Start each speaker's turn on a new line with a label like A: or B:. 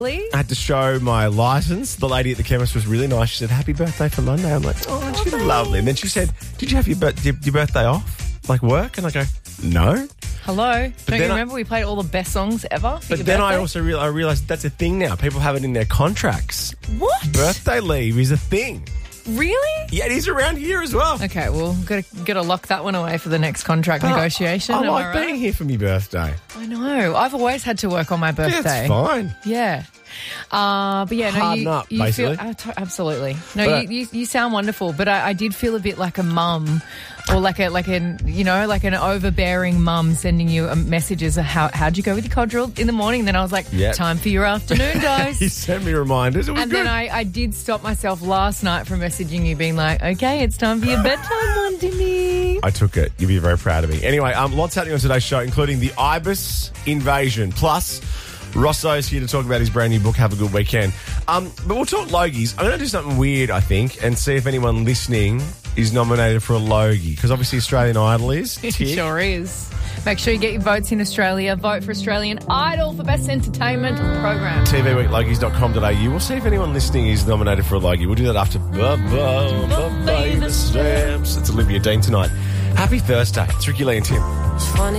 A: I had to show my license. The lady at the chemist was really nice. She said, "Happy birthday for Monday." I'm like, "Oh, she's lovely." And then she said, "Did you have your birthday off, like work?" And I go, "No."
B: Hello. Don't you remember we played all the best songs ever for
A: But
B: your
A: then
B: birthday?
A: I also realised that's a thing now. People have it in their contracts.
B: What?
A: Birthday leave is a thing.
B: Really?
A: Yeah, it is around here as well.
B: Okay, well, got to lock that one away for the next contract negotiation.
A: I
B: am
A: like
B: I right?
A: being here for my birthday.
B: I know. I've always had to work on my birthday.
A: That's fine.
B: Yeah. But yeah, no,
A: Harden up,
B: you
A: basically.
B: feel absolutely. No, you sound wonderful, but I did feel a bit like a mum, or like an overbearing mum sending you messages of how'd you go with your codral in the morning. And then I was like, time for your afternoon dose.
A: You sent me reminders. It was
B: and
A: good.
B: then I did stop myself last night from messaging you, being like, okay, it's time for your bedtime one, Dimmy.
A: I took it. You'll be very proud of me. Anyway, lots happening on today's show, including the Ibis invasion. Plus, Rosso's here to talk about his brand new book, Have a Good Weekend. But we'll talk Logies. I'm going to do something weird, I think, and see if anyone listening is nominated for a Logie, because obviously Australian Idol is.
B: It sure is. Make sure you get your votes in Australia. Vote for Australian Idol for Best Entertainment Program.
A: TVweeklogies.com.au. We'll see if anyone listening is nominated for a Logie. We'll do that after Famous Stamps. It's Olivia Dean tonight. Happy Thursday. It's Ricky Lee and Tim.